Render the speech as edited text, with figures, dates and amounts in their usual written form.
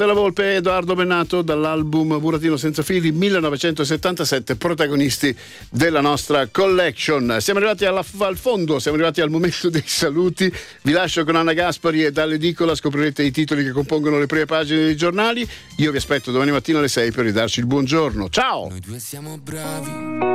Della Volpe, Edoardo Bennato, dall'album Burattino senza fili 1977, protagonisti della nostra collection. Siamo arrivati al fondo, siamo arrivati al momento dei saluti. Vi lascio con Anna Gaspari e dall'edicola scoprirete i titoli che compongono le prime pagine dei giornali. Io vi aspetto domani mattina alle 6 per ridarci il buongiorno. Ciao! Noi due siamo bravi